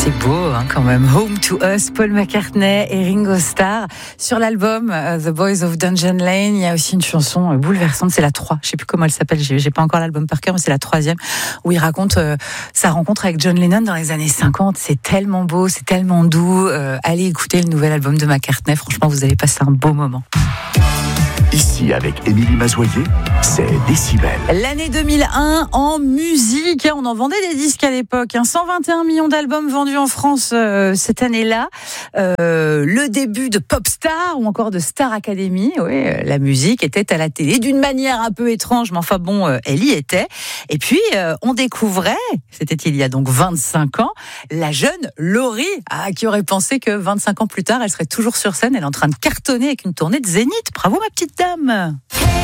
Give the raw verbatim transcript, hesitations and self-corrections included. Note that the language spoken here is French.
C'est beau hein, quand même. Home to Us, Paul McCartney et Ringo Starr. Sur l'album uh, The Boys of Dungeon Lane, il y a aussi une chanson euh, bouleversante, c'est la trois. Je sais plus comment elle s'appelle, j'ai, j'ai pas encore l'album par cœur, mais c'est la troisième, où il raconte euh, sa rencontre avec John Lennon dans les années cinquante. C'est tellement beau, c'est tellement doux. Euh, allez écouter le nouvel album de McCartney, franchement vous allez passer un beau moment. Ici, avec Émilie Mazoyer, c'est Décibel. L'année deux mille un en musique, on en vendait des disques à l'époque, hein. cent vingt et un millions d'albums vendus en France euh, cette année-là. Euh, le début de Popstar ou encore de Star Academy. Oui, euh, la musique était à la télé d'une manière un peu étrange, mais enfin bon, euh, elle y était. Et puis, euh, on découvrait, c'était il y a donc vingt-cinq ans, la jeune Laurie, ah, qui aurait pensé que vingt-cinq ans plus tard, elle serait toujours sur scène, elle est en train de cartonner avec une tournée de Zénith. Bravo ma petite dame.